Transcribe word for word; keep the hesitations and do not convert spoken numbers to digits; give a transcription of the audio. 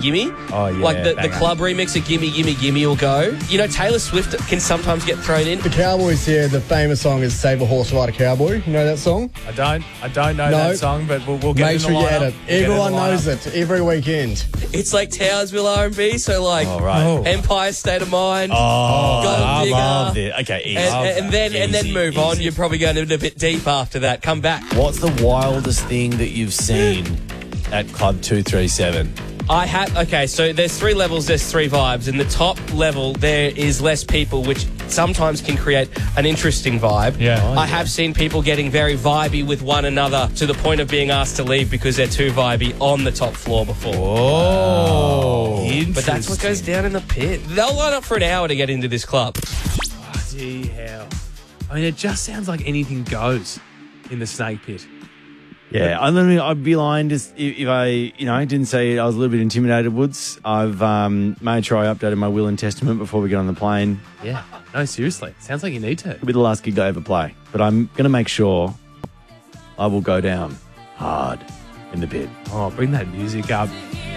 Gimme. Oh, yeah, Like the, the banger. club remix of Gimme, Gimme, Gimme will go. You know, Taylor Swift can sometimes get thrown in. The Cowboys here, the famous song is Save a Horse, Ride a Cowboy. You know that song? I don't, I don't know No. that song, but we'll, we'll get Make it sure in the you lineup. add it. We'll get it in Everyone the knows lineup. it every weekend. It's like Townsville R and B, so like Oh, right. Oh. Empire State of Mind, Oh, Gold I Digger, love it. Okay, easy. and, and, and then and then Easy, move on. easy. You're probably going a bit deep after that. Come back. What's the wildest thing that you've seen at Club two three seven? I have okay. So there's three levels. There's three vibes. In the top level, there is less people, which sometimes can create an interesting vibe. Yeah. Oh, I have seen people getting very vibey with one another to the point of being asked to leave because they're too vibey on the top floor before. Oh, But that's what goes down in the pit. They'll line up for an hour to get into this club. Bloody hell. I mean, it just sounds like anything goes in the snake pit. Yeah, I mean, I'd be lying just if, if I, you know, didn't say I was a little bit intimidated, Woods. I've um, made sure I updated my will and testament before we get on the plane. Yeah. No, seriously. Sounds like you need to. It'll be the last gig I ever play. But I'm going to make sure I will go down hard in the pit. Oh, bring that music up.